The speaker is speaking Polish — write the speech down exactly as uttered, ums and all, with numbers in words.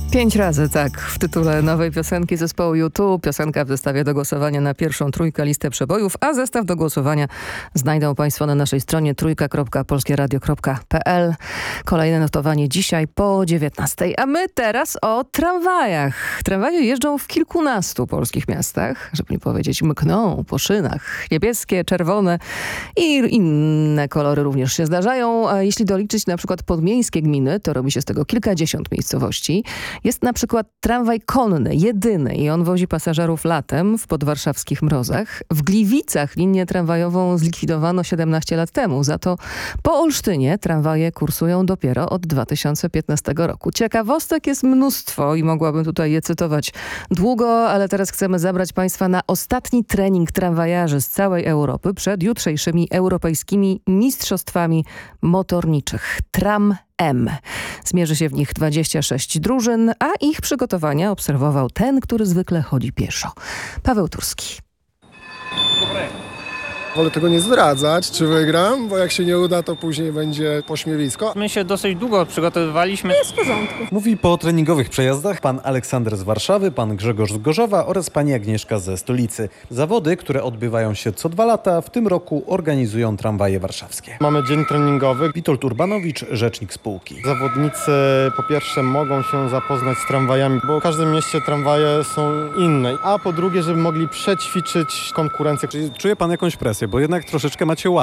Pięć razy tak w tytule nowej piosenki zespołu U dwa. Piosenka w zestawie do głosowania na pierwszą trójkę listę przebojów, a zestaw do głosowania znajdą Państwo na naszej stronie trójka kropka polskie radio kropka p l. Kolejne notowanie dzisiaj po dziewiętnastej. A my teraz o tramwajach. Tramwaje jeżdżą w kilkunastu polskich miastach, żeby nie powiedzieć mkną po szynach. Niebieskie, czerwone i inne kolory również się zdarzają. A jeśli doliczyć na przykład podmiejskie gminy, to robi się z tego kilkadziesiąt miejscowości. Jest na przykład tramwaj konny, jedyny i on wozi pasażerów latem w podwarszawskich mrozach. W Gliwicach linię tramwajową zlikwidowano siedemnaście lat temu. Za to po Olsztynie tramwaje kursują dopiero od dwa tysiące piętnastego roku. Ciekawostek jest mnóstwo i mogłabym tutaj je cytować długo, ale teraz chcemy zabrać Państwa na ostatni trening tramwajarzy z całej Europy przed jutrzejszymi europejskimi mistrzostwami motorniczych. Tram M. Zmierzy się w nich dwadzieścia sześć drużyn, a ich przygotowania obserwował ten, który zwykle chodzi pieszo. Paweł Turski. Wolę tego nie zdradzać, czy wygram, bo jak się nie uda, to później będzie pośmiewisko. My się dosyć długo przygotowywaliśmy. Jest w porządku. Mówi po treningowych przejazdach pan Aleksander z Warszawy, pan Grzegorz z Gorzowa oraz pani Agnieszka ze stolicy. Zawody, które odbywają się co dwa lata, w tym roku organizują tramwaje warszawskie. Mamy dzień treningowy. Witold Urbanowicz, rzecznik spółki. Zawodnicy po pierwsze mogą się zapoznać z tramwajami, bo w każdym mieście tramwaje są inne. A po drugie, żeby mogli przećwiczyć konkurencję. Czyli czuje pan jakąś presję, bo jednak troszeczkę macie łatwiej.